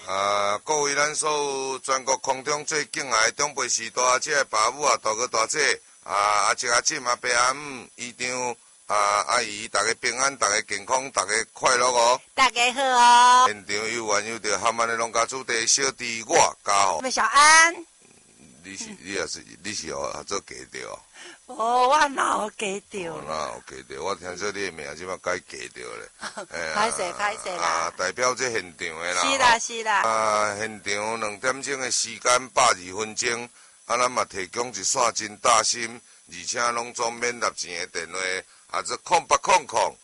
各位咱所有全国空中最敬爱的长辈时代这爸母啊、大哥大姐阿叔阿婶阿伯阿姆姨丈阿姨，大家平安，大家健康，大家快乐哦！ 大家好哦！ 现场有缘有着含安的农家主题小弟我家伙。 小安， 你是哦，做假着哦？ 我哪有假着？ 哪有假着？我听说你的名即摆改假着咧。 歹势啦！ 代表这现场的啦。是啦。 现场2点钟的时间82分钟，咱嘛提供一线真大心，而且拢总免纳钱的电话，这0800